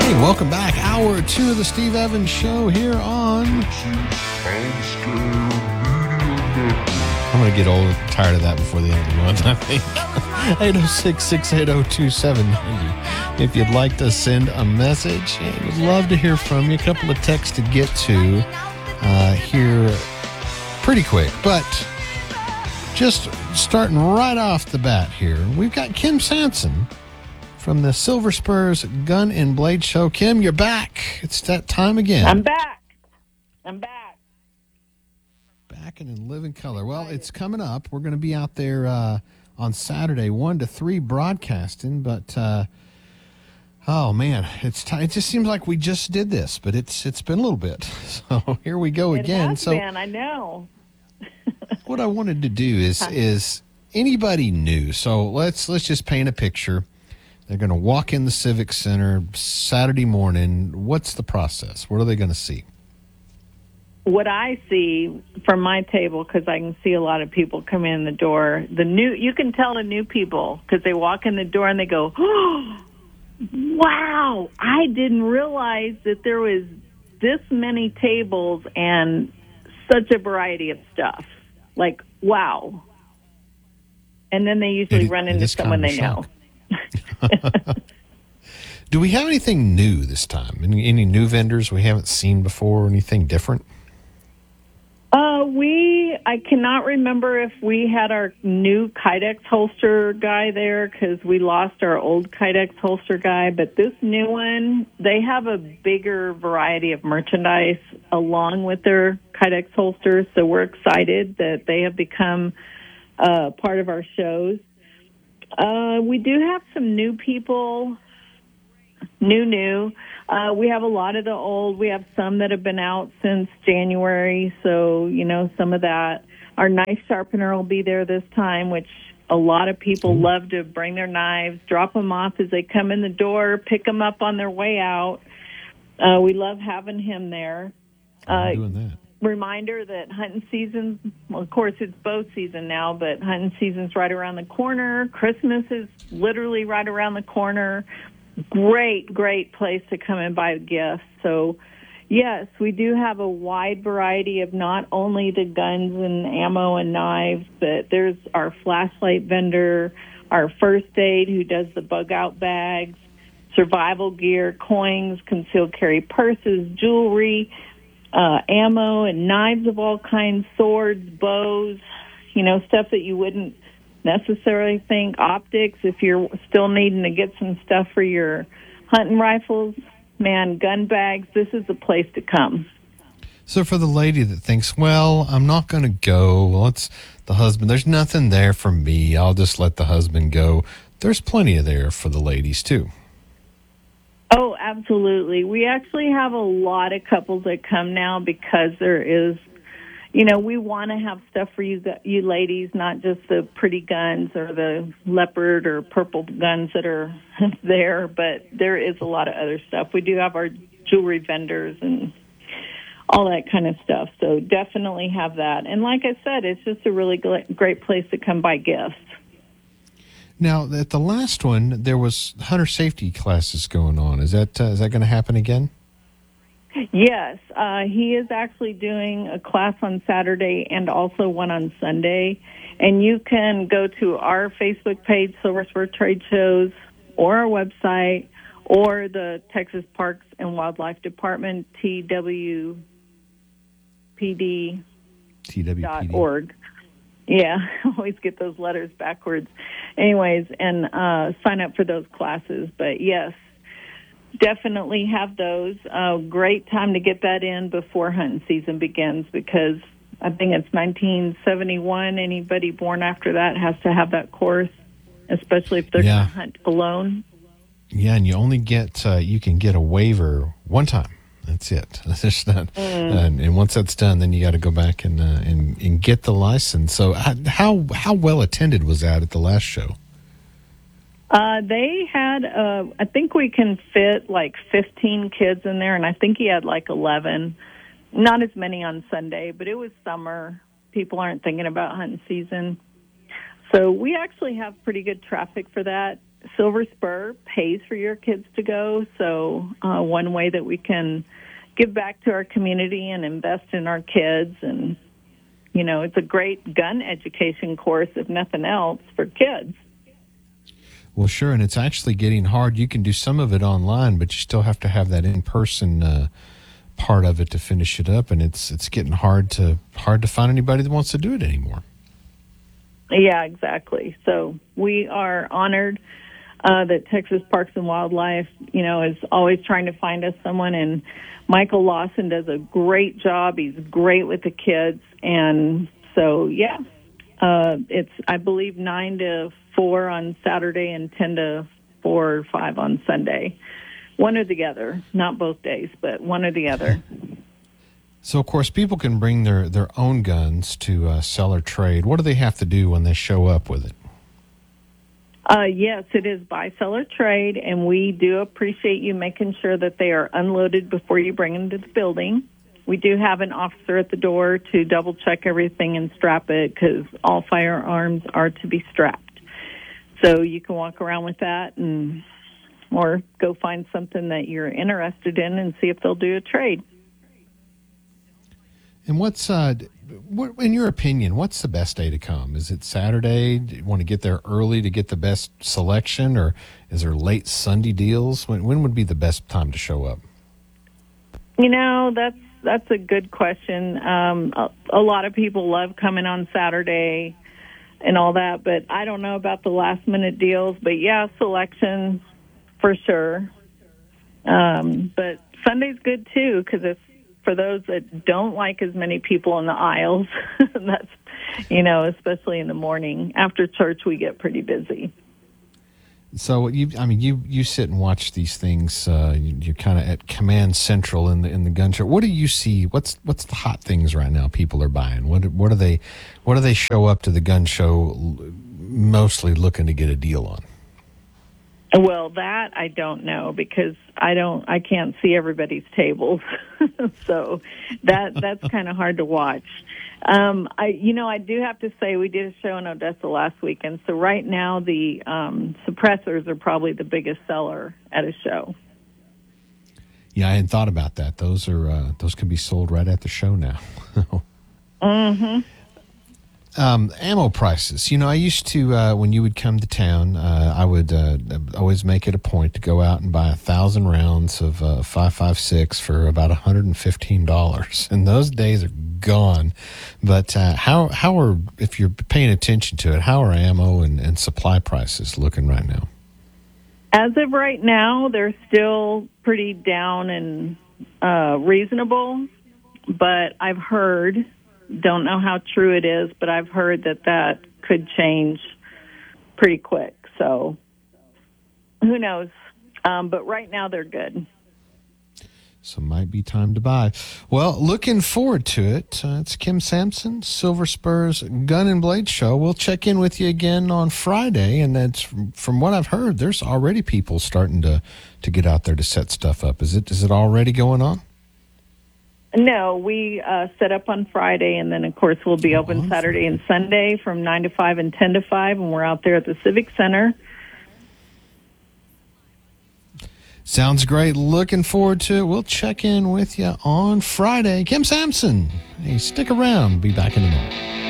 Hey, welcome back. Hour 2 of the Steve Evans Show here on... I'm going to get old and tired of that before the end of the month, I think. 806-680-2790. If you'd like to send a message, we'd love to hear from you. A couple of texts to get to here pretty quick. But just starting right off the bat here, we've got Kim Sanson from the Silver Spurs Gun and Blade Show. Kim, you're back. It's that time again. I'm back. Back and in living color. Well, it's coming up. We're going to be out there on Saturday, 1 to 3 broadcasting. But, oh, man, it just seems like we just did this. But it's been a little bit. So here we go again. It has been, I know. What I wanted to do is anybody new. So let's just paint a picture. They're going to walk in the Civic Center Saturday morning. What's the process? What are they going to see? What I see from my table, because I can see a lot of people come in the door, you can tell the new people because they walk in the door and they go, oh, wow, I didn't realize that there was this many tables and such a variety of stuff. Like, wow. And then they usually run into someone they know. Do we have anything new this time? Any new vendors we haven't seen before? Anything different? I cannot remember if we had our new Kydex holster guy there because we lost our old Kydex holster guy. But this new one, they have a bigger variety of merchandise along with their Kydex holsters. So we're excited that they have become part of our shows. We do have some new people, new. We have a lot of the old. We have some that have been out since January, so, some of that. Our knife sharpener will be there this time, which a lot of people love to bring their knives, drop them off as they come in the door, pick them up on their way out. We love having him there. Doing that. Reminder that hunting season, well, of course, it's bow season now, but hunting season's right around the corner. Christmas is literally right around the corner. Great place to come and buy gifts. So, yes, we do have a wide variety of not only the guns and ammo and knives, but there's our flashlight vendor, our first aid who does the bug-out bags, survival gear, coins, concealed carry purses, jewelry, ammo and knives of all kinds, swords, bows, stuff that you wouldn't necessarily think, optics, if you're still needing to get some stuff for your hunting rifles, man, gun bags, this is the place to come. So for the lady that thinks, well, I'm not going to go, well, it's the husband, there's nothing there for me, I'll just let the husband go, there's plenty of there for the ladies too. Oh, absolutely. We actually have a lot of couples that come now because there is, we want to have stuff for you ladies, not just the pretty guns or the leopard or purple guns that are there, but there is a lot of other stuff. We do have our jewelry vendors and all that kind of stuff, so definitely have that. And like I said, it's just a really great place to come buy gifts. Now, at the last one, there was hunter safety classes going on. Is that going to happen again? Yes, he is actually doing a class on Saturday and also one on Sunday. And you can go to our Facebook page, Silver Spur Trade Shows, or our website, or the Texas Parks and Wildlife Department, TWPD.org. Yeah, I always get those letters backwards. Anyways, and sign up for those classes. But, yes, definitely have those. Great time to get that in before hunting season begins because I think it's 1971. Anybody born after that has to have that course, especially if they're going to hunt alone. Yeah, and you only get you can get a waiver one time. That's it. That's not, and once that's done, then you got to go back and get the license. So how well attended was that at the last show? They had, I think we can fit like 15 kids in there, and I think he had like 11. Not as many on Sunday, but it was summer. People aren't thinking about hunting season. So we actually have pretty good traffic for that. Silver Spur pays for your kids to go, so one way that we can give back to our community and invest in our kids. And, it's a great gun education course, if nothing else, for kids. Well, sure, and it's actually getting hard. You can do some of it online, but you still have to have that in-person part of it to finish it up, and it's getting hard to find anybody that wants to do it anymore. Yeah, exactly. So we are honored that Texas Parks and Wildlife, is always trying to find us someone, and Michael Lawson does a great job. He's great with the kids, and so, yeah, it's, I believe, 9 to 4 on Saturday and 10 to 4 or 5 on Sunday. One or the other, not both days, but one or the other. So, of course, people can bring their own guns to sell or trade. What do they have to do when they show up with it? Yes, it is buy, sell, or trade, and we do appreciate you making sure that they are unloaded before you bring them to the building. We do have an officer at the door to double-check everything and strap it, because all firearms are to be strapped. So you can walk around with that or go find something that you're interested in and see if they'll do a trade. And what's, in your opinion, what's the best day to come? Is it Saturday? Do you want to get there early to get the best selection, or is there late Sunday deals? When would be the best time to show up? That's a good question. A lot of people love coming on Saturday and all that, but I don't know about the last-minute deals. But, yeah, selection for sure. But Sunday's good, too, because it's for those that don't like as many people in the aisles. That's, especially in the morning. After church, we get pretty busy. So you sit and watch these things. You're kind of at command central in the gun show. What do you see? What's the hot things right now people are buying? What do they show up to the gun show mostly looking to get a deal on? Well, that I don't know, because I can't see everybody's tables. So that's kind of hard to watch. I do have to say we did a show in Odessa last weekend. So right now the suppressors are probably the biggest seller at a show. Yeah, I hadn't thought about that. Those can be sold right at the show now. Mm-hmm. Ammo prices. I used to, when you would come to town, I would always make it a point to go out and buy 1,000 rounds of 5.56 for about $115. And those days are gone. But how are, if you're paying attention to it, how are ammo and supply prices looking right now? As of right now, they're still pretty down and reasonable. But I've heard, don't know how true it is, but I've heard that could change pretty quick. So who knows? But right now they're good. So might be time to buy. Well, looking forward to it. It's Kim Sampson, Silver Spur's Gun and Blade Show. We'll check in with you again on Friday, and that's, from what I've heard, there's already people starting to get out there to set stuff up. Is it already going on? No, we set up on Friday, and then, of course, we'll be open Saturday and Sunday from 9 to 5 and 10 to 5, and we're out there at the Civic Center. Sounds great. Looking forward to it. We'll check in with you on Friday. Kim Sampson, hey, stick around. Be back in a moment.